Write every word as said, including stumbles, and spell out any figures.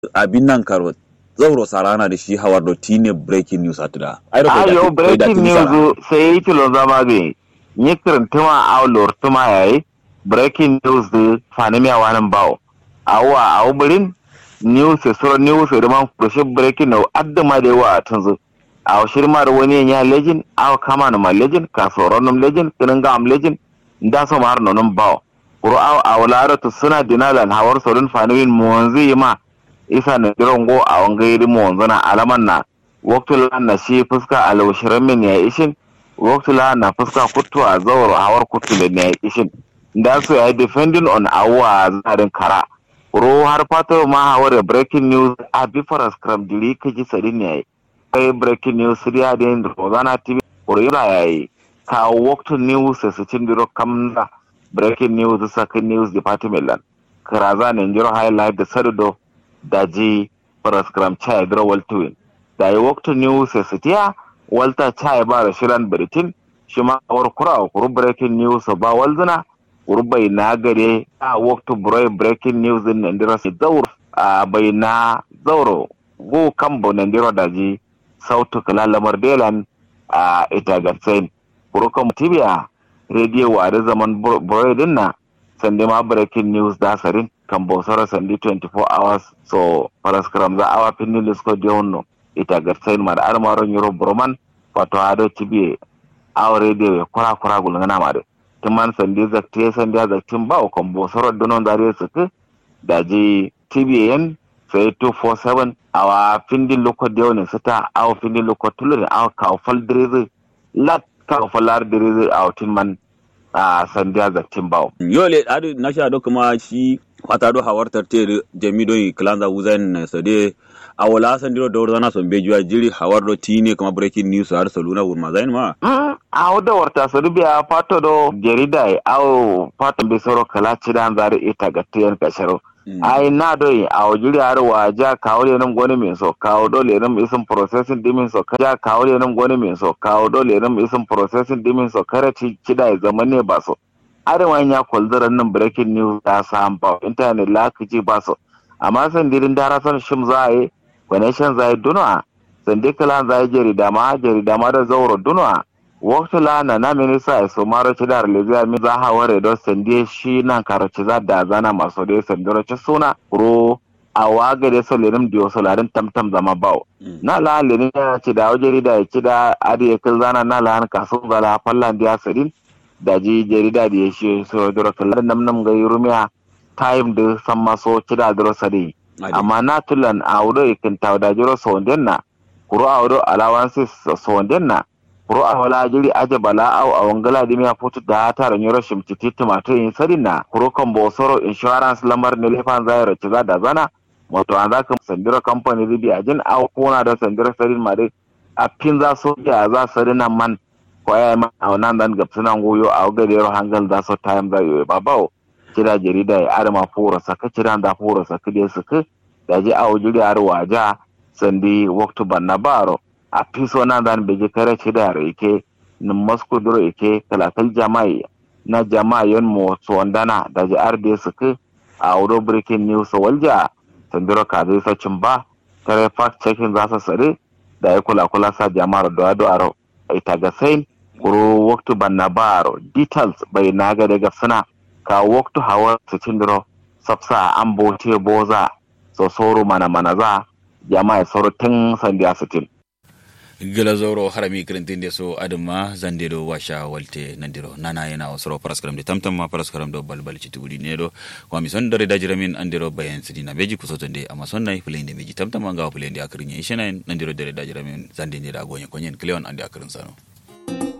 abin nan karo zauro sarana da shi hawar do tine breaking news atida ai a yo breaking news sai kilo zama be ni kirantuma aw lortuma yayi breaking news de fanimiya wanan bawo awa aw burin news so news da man kushe breaking no addama da wa tunzu aw shirma da wani ya legend aw kama na legend ka soronum legend kinan ga am legend nda so mar nonon bawo ro aw awlara to suna dinalan hawar sorin fanimin muwanzi ma isa na jirango a wangairi muwanzana alaman na waktula na shi fuska alawshirin min ya ishin waktula na fuska kutu a zawar hawar kutu da ne ya ishin da su ya defending on awa zarin kara ro har fata ma hawar breaking news a bifar scrum diri kaji sadin ne kai breaking news riya da yin rozana tv ro yura yayi ka waktu news su cin diro kamna breaking news sakin news department lan karaza ne jiro highlight da sardo daji paraskram chai dro waltuin da yi waktu news sitiya walta chai ba da shiran britain shi ma war kura kuru breaking news ba walzuna urbai na gare a waktu broy breaking news din ndira si daur a bayna zauro go kambo ndiro daji sautu kala lamar delan a ita gatsain kuru kam tibiya radio wa da zaman broy din na sande ma breaking news da sarin kan bosara sandi twenty-four hours so paraskram za awa pinni lisko dionno ita gatsain mar armaron yoro broman fato hado tibiye aw radio ya kura kura gulngana mare timan sandi zakte sandi zaktin ba kan bosara donon dare suke daji tibiyen sai two forty-seven awa pindi loko dionne sita aw pindi loko tulure aw ka fal drize lat ka falar drize aw tinman a sandiya zaktin bawo yole adu nasha do kuma shi fata do hawartar te jami do klanza wuzan sade awala sandiro do zana son bejuwa jiri hawar do tine kuma breaking news har saluna wurma zain ma a wada warta so biya fato do jarida aw fato be soro kala cidan zare ita gatiyan kasharo ai na do aw jiri har waja kawle nan goni min so kawo dole nan isin processing dimin so kaja kawle nan goni min so kawo dole nan isin processing dimin so karati cida zaman ne ba so arewa ya kwalzaran nan breaking news ta samu ba internet lakaci ba so amma san dirin dara san shim zai connection zai dunwa san dikala zai jarida ma jarida ma da zauro dunwa waktu la na na minisa so maro ci dar lezia mi za haware do sande shi nan karaci za da zana maso da sandoro ci suna ro awaga da so lenim dio so larin tamtam zama bawo na la lenin ya ci da jarida ya ci da adi kil zana na la han kaso zala fallan dia sadin daji jarida da ya shi so duro kallar nam nam ga yurumiya time da san maso ci da duro sadi amma na tulan awdo ikin tawda jiro so denna kuro awdo allowances so denna kuro awala jiri aje bala aw awangala dimi ya fotu da ta ranyo rashim titi tomato in sadina kuro kan bosoro insurance lamar ne lefan zairo ci da zana wato an zaka sandira company ribi ajin aw kona da sandira sadin mare a pin za so ya za sadina man kwaya ma a nan dan gabsunan goyo a gadero hangal da so time da yo babawo kira jarida ya arma fura saka kira da fura saka da suka da ji a wajiri har waja sandi waktu banna baro a piso nan dan beje kare ci da reke nin masko duro yake kalakal jama'i na jama'in mo sondana da ji arde suka a wuro breaking news walja sandiro ka zai sacin ba kare fact checking za su sare da ya kula kula sa jama'ar do do aro ita ga sai kuro waktu banna baro details bai naga daga suna ka waktu hawa su cindiro safsa an bote boza so soro mana mana za jama'a soro tun sandiya sitin gila zoro harami kirintin da so adama zande do washa walte nandiro nana yana wasoro paraskaram de tamtam ma paraskaram do balbal citugudi ne do ko mi son dare dajiramin andiro bayan sidina beji kusotonde amma sonnai fulende beji tamtam ma ga fulende akrinya ishena nandiro dare dajiramin zande ne da gonye konyen kleon ande akrin sano